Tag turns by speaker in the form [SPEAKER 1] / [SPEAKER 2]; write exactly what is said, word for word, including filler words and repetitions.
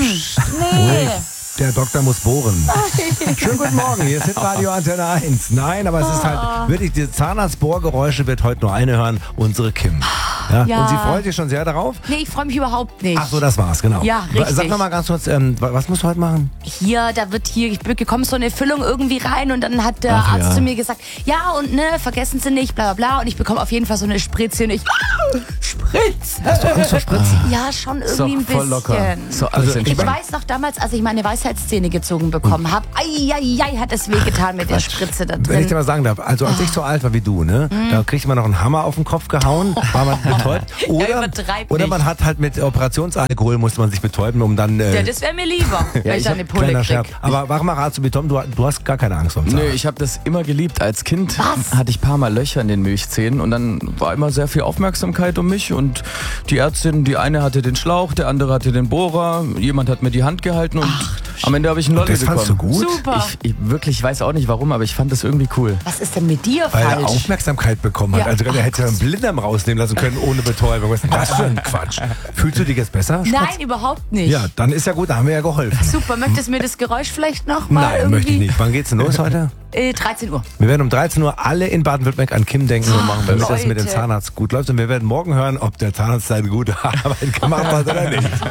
[SPEAKER 1] Nee.
[SPEAKER 2] Der Doktor muss bohren. Schönen guten Morgen, hier ist Hitradio Antenne eins. Nein, aber es ist halt wirklich, die Zahnarztbohrgeräusche wird heute nur eine hören, unsere Kim. Ja?
[SPEAKER 1] Ja.
[SPEAKER 2] Und sie freut sich schon sehr darauf?
[SPEAKER 1] Nee, ich freue mich überhaupt nicht.
[SPEAKER 2] Ach so, das war's, genau.
[SPEAKER 1] Ja, richtig.
[SPEAKER 2] Sag noch mal ganz kurz, ähm, was musst du heute machen?
[SPEAKER 1] Hier, da wird hier, ich bekomme so eine Füllung irgendwie rein und dann hat der
[SPEAKER 2] Ach,
[SPEAKER 1] Arzt
[SPEAKER 2] ja.
[SPEAKER 1] zu mir gesagt, ja und ne, vergessen Sie nicht, bla bla bla. Und ich bekomme auf jeden Fall so eine Spritze und ich, Spritze.
[SPEAKER 2] Hast du Angst vor Spritzen?
[SPEAKER 1] Ja, schon
[SPEAKER 3] Ist
[SPEAKER 1] irgendwie
[SPEAKER 3] doch
[SPEAKER 1] ein bisschen.
[SPEAKER 3] voll locker. So alles
[SPEAKER 2] Also,
[SPEAKER 1] Ich
[SPEAKER 3] entspannt.
[SPEAKER 1] weiß noch damals, als ich meine Weisheitszähne gezogen bekommen habe, ai, hat es wehgetan mit der Spritze da
[SPEAKER 2] Wenn ich dir
[SPEAKER 1] drin.
[SPEAKER 2] mal sagen darf, also als ich so alt war wie du, ne, da kriegt man noch einen Hammer auf den Kopf gehauen, war man betäubt. Oder,
[SPEAKER 1] übertreib
[SPEAKER 2] oder
[SPEAKER 1] nicht.
[SPEAKER 2] man hat halt mit Operationsalkohol, musste man sich betäuben, um dann... Äh,
[SPEAKER 1] Ja, das wäre mir lieber, wenn ich
[SPEAKER 2] hab-
[SPEAKER 1] eine Pulle
[SPEAKER 2] kleiner
[SPEAKER 1] krieg.
[SPEAKER 2] Scherz. Aber warum mal ratst du mir, Tom, du, du hast gar keine Angst vom Zahn.
[SPEAKER 3] Nö, ich habe das immer geliebt. Als Kind
[SPEAKER 1] Was?
[SPEAKER 3] hatte ich ein paar Mal Löcher in den Milchzähnen und dann war immer sehr viel Aufmerksamkeit um mich und die Ärztin, die eine hatte den Schlauch, der andere hatte den Bohrer, jemand hat mir die Hand gehalten und am Ende habe ich einen Lolli
[SPEAKER 2] Das fandst du
[SPEAKER 3] bekommen.
[SPEAKER 2] gut?
[SPEAKER 1] Super.
[SPEAKER 3] Ich, ich wirklich weiß auch nicht warum, aber ich fand das irgendwie cool.
[SPEAKER 1] Was ist denn mit dir
[SPEAKER 2] Weil er
[SPEAKER 1] falsch?
[SPEAKER 2] Aufmerksamkeit bekommen hat.
[SPEAKER 1] Ja.
[SPEAKER 2] Also er hätte ja einen Blinddarm rausnehmen lassen können ohne Betäubung. Was ist denn das für ein Quatsch? Fühlst du dich jetzt besser? Schatz?
[SPEAKER 1] Nein, überhaupt nicht.
[SPEAKER 2] Ja, dann ist ja gut, da haben wir ja geholfen.
[SPEAKER 1] Super, möchtest du mir das Geräusch vielleicht noch mal
[SPEAKER 2] Nein,
[SPEAKER 1] irgendwie?
[SPEAKER 2] möchte ich nicht. Wann geht's denn los heute?
[SPEAKER 1] Äh, dreizehn Uhr.
[SPEAKER 2] Wir werden um dreizehn Uhr alle in Baden-Württemberg an Kim denken, so machen wir, damit das mit dem
[SPEAKER 1] Leute.
[SPEAKER 2] Zahnarzt gut läuft. Und wir werden morgen hören, ob der Zahnarzt seine gute Arbeit gemacht hat oder nicht.